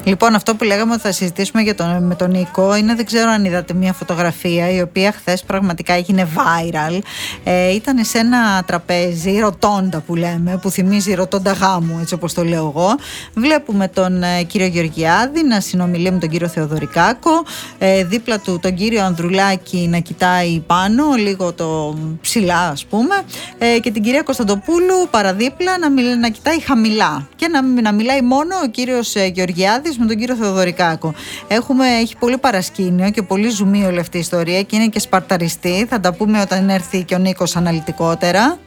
Λοιπόν, αυτό που λέγαμε ότι θα συζητήσουμε με τον Νίκο είναι, δεν ξέρω αν είδατε μια φωτογραφία η οποία χθες πραγματικά έγινε viral. Ήταν σε ένα τραπέζι, ρωτώντα που λέμε, που θυμίζει ρωτώντα γάμου, έτσι όπως το λέω εγώ. Βλέπουμε τον κύριο Γεωργιάδη να συνομιλεί με τον κύριο Θεοδωρικάκο, δίπλα του τον κύριο Ανδρουλάκη να κοιτάει πάνω, λίγο το ψηλά ας πούμε, και την κυρία Κωνσταντοπούλου παραδίπλα να κοιτάει χαμηλά και να μιλάει μόνο ο κύριος Γεωργιάδης με τον κύριο Θεοδωρικάκο. Έχει πολύ παρασκήνιο και πολύ ζουμί όλη αυτή η ιστορία και είναι και σπαρταριστή. Θα τα πούμε όταν έρθει και ο Νίκος αναλυτικότερα.